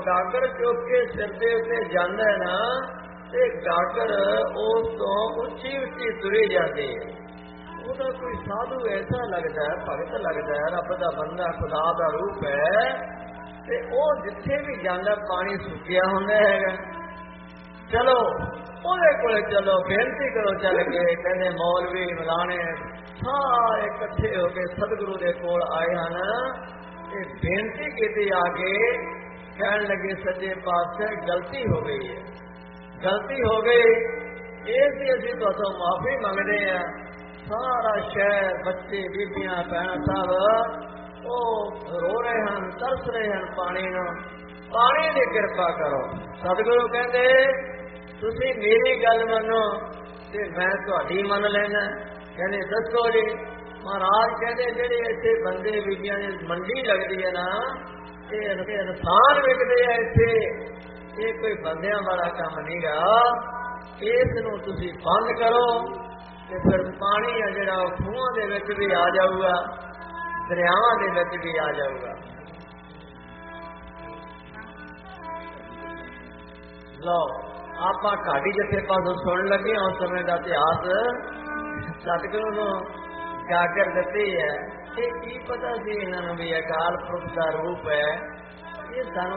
ਗਾਗਰ ਚੁੱਕ ਕੇ ਸਿਰ ਦੇ ਉੱਤੇ ਜਾਂਦਾ ਨਾ ਤੇ ਗਾਗਰ ਉਸ ਤੋਂ ਉੱਚੀ ਉੱਚੀ ਤੁਰੇ ਜਾਂਦੇ। ਉਹਦਾ ਕੋਈ ਸਾਧੂ ਐਸਾ ਲੱਗਦਾ ਹੈ, ਭਗਤ ਲੱਗਦਾ ਹੈ, ਰੱਬ ਦਾ ਬੰਦਾ, ਖੁਦਾ ਦਾ ਰੂਪ ਹੈ, ਤੇ ਉਹ ਜਿੱਥੇ ਵੀ ਜਾਂਦਾ ਪਾਣੀ ਸੁੱਕਿਆ ਹੁੰਦਾ ਹੈਗਾ। ਚਲੋ ਉਹਦੇ ਕੋਲੇ ਚਲੋ, ਬੇਨਤੀ ਕਰੋ। ਚੱਲ ਕੇ ਕਹਿੰਦੇ ਮੌਲਵੀ ਮਲਾਣੇ ਸਾਰੇ ਇਕੱਠੇ ਹੋ ਕੇ ਸਤਿਗੁਰੂ ਦੇ ਕੋਲ ਆਏ ਹਨ ਤੇ ਬੇਨਤੀ ਕੀਤੀ ਆ ਕੇ। ਕਹਿਣ ਲੱਗੇ ਸੱਚੇ ਪਾਤਸ਼ਾਹ ਗਲਤੀ ਹੋ ਗਈ ਹੈ, ਗਲਤੀ ਹੋ ਗਈ, ਇਸ ਦੀ ਅਸੀਂ ਤੁਹਾਤੋਂ ਮਾਫੀ ਮੰਗਦੇ ਹਾਂ। ਸਾਰਾ ਸ਼ਹਿਰ, ਬੱਚੇ, ਬੀਬੀਆਂ, ਭੈਣਾਂ ਸਭ ਉਹ ਰੋ ਰਹੇ ਹਨ, ਤਰਸ ਰਹੇ ਹਨ ਪਾਣੀ ਨੂੰ। ਪਾਣੀ ਦੀ ਕਿਰਪਾ ਕਰੋ। ਸਤਿਗੁਰੂ ਕਹਿੰਦੇ ਤੁਸੀਂ ਮੇਰੀ ਗੱਲ ਮੰਨੋ ਤੇ ਮੈਂ ਤੁਹਾਡੀ ਮੰਨ ਲੈਣਾ। ਕਹਿੰਦੇ ਦੱਸੋ ਜੀ। ਮਹਾਰਾਜ ਕਹਿੰਦੇ ਜਿਹੜੇ ਇੱਥੇ ਬੰਦੇ ਬੀਬੀਆਂ ਦੀ ਮੰਡੀ ਲੱਗਦੀ ਹੈ ਨਾ, ਇਹ ਇਨਸਾਨ ਵਿਕਦੇ ਆ ਇੱਥੇ, ਇਹ ਕੋਈ ਬੰਦਿਆਂ ਵਾਲਾ ਕੰਮ ਨਹੀਂ ਗਾ। ਇਸ ਨੂੰ ਤੁਸੀਂ ਬੰਦ ਕਰੋ ਤੇ ਫਿਰ ਪਾਣੀ ਆ ਜਿਹੜਾ ਉਹ ਖੂਹਾਂ ਦੇ ਵਿੱਚ ਵੀ ਆ ਜਾਊਗਾ, ਦਰਿਆਵਾਂ ਦੇ ਵਿੱਚ ਵੀ ਆ ਜਾਊਗਾ। ਲਓ ਆਪਾਂ ਢਾਡੀ ਜਥੇ ਪਾਸੋਂ ਸੁਣਨ ਲੱਗੇ ਉਸ ਸਮੇਂ ਦਾ ਇਤਿਹਾਸ। ਸਤਿਗੁਰੂ ਨੂੰ ਗਾਗਰ ਦਿੱਤੀ ਹੈ। ਇਹ ਕੀ ਪਤਾ ਸੀ ਇਹਨਾਂ ਨੂੰ ਵੀ ਅਕਾਲ ਪੁਰਖ ਦਾ ਰੂਪ ਹੈ। ਇਹ ਸਾਨੂੰ